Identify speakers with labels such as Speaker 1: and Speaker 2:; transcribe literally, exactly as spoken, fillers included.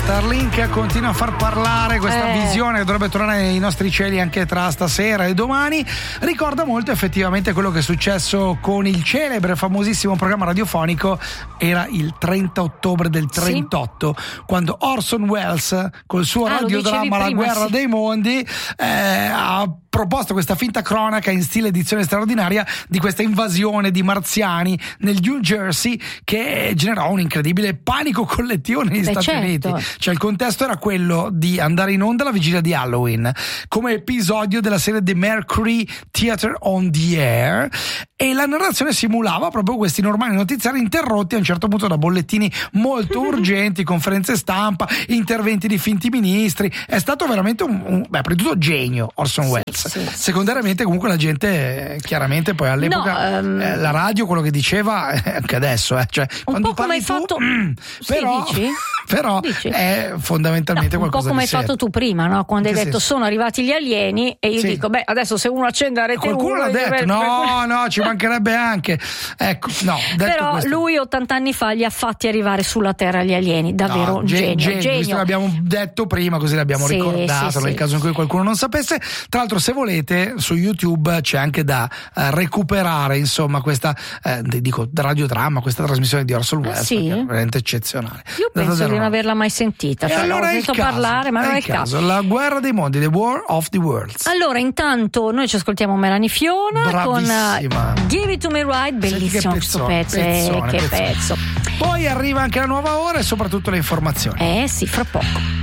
Speaker 1: Starlink continua a far parlare, questa
Speaker 2: eh.
Speaker 1: visione che dovrebbe tornare nei nostri cieli anche tra stasera e domani. Ricorda molto effettivamente quello che è successo con il celebre, famosissimo programma radiofonico. Era il trenta ottobre del trentotto, sì, quando Orson Welles col suo
Speaker 2: ah,
Speaker 1: radiodramma La guerra
Speaker 2: sì.
Speaker 1: dei mondi eh, ha proposto questa finta cronaca in stile edizione straordinaria di questa invasione di marziani nel New Jersey, che generò un incredibile panico collettivo negli
Speaker 2: Beh,
Speaker 1: Stati
Speaker 2: certo.
Speaker 1: Uniti. Cioè il contesto era quello di andare in onda la vigilia di Halloween come episodio della serie The Mercury Theatre on the Air, e la narrazione simulava proprio questi normali notiziari interrotti a un certo punto da bollettini molto urgenti, conferenze stampa, interventi di finti ministri. È stato veramente un, un beh, prima di tutto genio Orson Welles. Sì, sì. Secondariamente comunque la gente, chiaramente poi all'epoca
Speaker 2: no, um,
Speaker 1: eh, la radio quello che diceva eh, anche adesso eh, cioè
Speaker 2: un
Speaker 1: quando
Speaker 2: po' come hai
Speaker 1: tu,
Speaker 2: fatto
Speaker 1: mm,
Speaker 2: sì,
Speaker 1: però,
Speaker 2: dici?
Speaker 1: però
Speaker 2: dici?
Speaker 1: è fondamentalmente
Speaker 2: no, un
Speaker 1: qualcosa
Speaker 2: po' come
Speaker 1: di
Speaker 2: hai fatto tu prima, no? Quando hai detto
Speaker 1: senso?
Speaker 2: Sono arrivati gli alieni, e io
Speaker 1: sì.
Speaker 2: dico beh adesso se uno accende la rete
Speaker 1: qualcuno
Speaker 2: uno,
Speaker 1: l'ha detto
Speaker 2: deve...
Speaker 1: no no ci mancherebbe anche, ecco, no, detto
Speaker 2: però
Speaker 1: questo,
Speaker 2: lui ottanta anni fa li ha fatti arrivare sulla Terra gli alieni, davvero
Speaker 1: no,
Speaker 2: un
Speaker 1: gen-
Speaker 2: genio,
Speaker 1: gen-
Speaker 2: genio.
Speaker 1: visto che l'abbiamo detto prima così l'abbiamo
Speaker 2: sì,
Speaker 1: ricordato
Speaker 2: sì,
Speaker 1: nel
Speaker 2: sì.
Speaker 1: caso in cui qualcuno non sapesse. Tra l'altro se volete su YouTube c'è anche da uh, recuperare insomma questa eh, dico radiodramma, questa trasmissione di Orson Welles,
Speaker 2: ah, sì?
Speaker 1: che è veramente eccezionale.
Speaker 2: Io penso di non averla mai sentita, cioè,
Speaker 1: allora
Speaker 2: ho sentito
Speaker 1: caso,
Speaker 2: parlare ma
Speaker 1: è
Speaker 2: non è
Speaker 1: il
Speaker 2: il caso.
Speaker 1: caso. La guerra dei mondi, The War of the Worlds.
Speaker 2: Allora intanto noi ci ascoltiamo Melanie Fiona
Speaker 1: bravissima,
Speaker 2: con uh, Give It To Me Right, bellissimo questo pezzo,
Speaker 1: pezzone,
Speaker 2: eh, che
Speaker 1: pezzone.
Speaker 2: pezzo.
Speaker 1: Poi arriva anche la nuova ora e soprattutto le informazioni.
Speaker 2: Eh sì, fra poco.